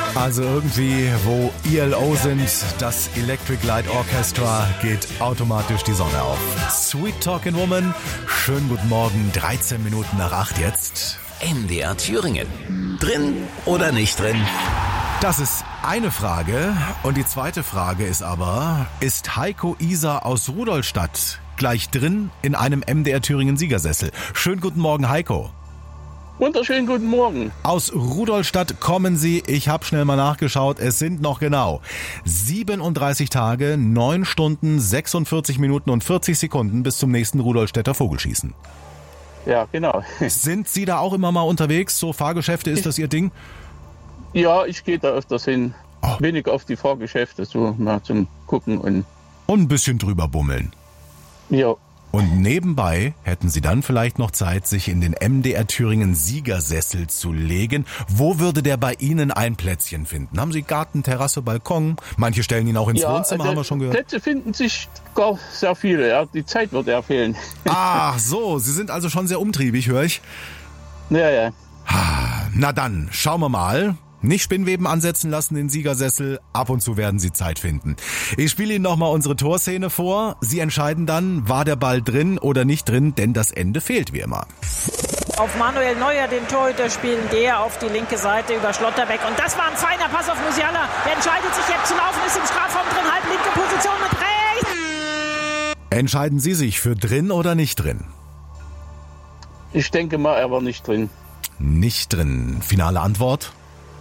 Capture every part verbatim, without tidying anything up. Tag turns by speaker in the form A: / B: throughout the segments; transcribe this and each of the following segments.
A: Also irgendwie, wo E L O sind, das Electric Light Orchestra, geht automatisch die Sonne auf. Sweet Talking Woman, schönen guten Morgen, dreizehn Minuten nach acht jetzt.
B: M D R Thüringen. Drin oder nicht drin?
A: Das ist eine Frage. Und die zweite Frage ist aber, ist Heiko Iser aus Rudolstadt gleich drin in einem M D R Thüringen Siegersessel? Schönen guten Morgen, Heiko.
C: Wunderschönen guten Morgen.
A: Aus Rudolstadt kommen Sie, ich habe schnell mal nachgeschaut, es sind noch genau siebenunddreißig Tage, neun Stunden, sechsundvierzig Minuten und vierzig Sekunden bis zum nächsten Rudolstädter Vogelschießen.
C: Ja, genau.
A: Sind Sie da auch immer mal unterwegs? So Fahrgeschäfte, ist das Ihr Ding?
C: Ja, ich gehe da öfters hin.
A: Oh.
C: Wenig auf die Fahrgeschäfte, so mal zum Gucken und...
A: Und ein bisschen drüber bummeln.
C: Ja.
A: Und nebenbei hätten Sie dann vielleicht noch Zeit, sich in den M D R Thüringen Siegersessel zu legen. Wo würde der bei Ihnen ein Plätzchen finden? Haben Sie Garten, Terrasse, Balkon? Manche stellen ihn auch ins
C: ja,
A: Wohnzimmer,
C: also
A: haben wir schon gehört.
C: Plätze finden sich gar sehr viele, ja. Die Zeit wird eher fehlen.
A: Ach so, Sie sind also schon sehr umtriebig, höre ich.
C: Ja, ja.
A: Na dann, schauen wir mal. Nicht Spinnweben ansetzen lassen, den Siegersessel. Ab und zu werden Sie Zeit finden. Ich spiele Ihnen nochmal unsere Torszene vor. Sie entscheiden dann, war der Ball drin oder nicht drin, denn das Ende fehlt wie immer.
D: Auf Manuel Neuer, den Torhüter, spielen der auf die linke Seite über Schlotterbeck. Und das war ein feiner Pass auf Musiala. Der entscheidet sich jetzt zu laufen, ist im Strafraum drin, halb linke Position mit rechts.
A: Entscheiden Sie sich für drin oder nicht drin?
C: Ich denke mal, er war nicht drin.
A: Nicht drin. Finale Antwort?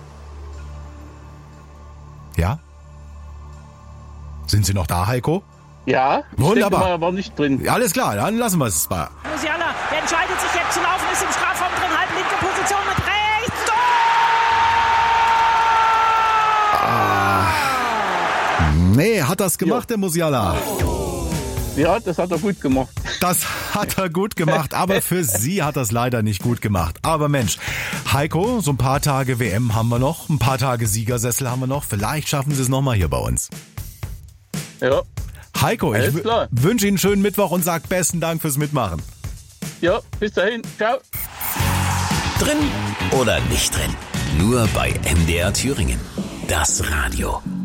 A: Ja? Sind Sie noch da, Heiko?
C: Ja, ich
A: Wunderbar.
C: denke mal, er war nicht drin.
A: Ja, alles klar, dann lassen wir es bei.
D: Musiala, der entscheidet sich jetzt zu laufen, ist im Strafraum drin, halb linke Position mit rechts. Tor!
A: Ah. Nee, hat das gemacht, ja. Der Musiala?
C: Ja, das hat er gut gemacht.
A: Das hat er gut gemacht, aber für Sie hat er es leider nicht gut gemacht. Aber Mensch, Heiko, so ein paar Tage W M haben wir noch, ein paar Tage Siegersessel haben wir noch. Vielleicht schaffen Sie es nochmal hier bei uns.
C: Ja.
A: Heiko,
C: Alles
A: ich
C: klar.
A: wünsche Ihnen einen schönen Mittwoch und sage besten Dank fürs Mitmachen.
C: Ja, bis dahin. Ciao.
B: Drin oder nicht drin? Nur bei M D R Thüringen. Das Radio.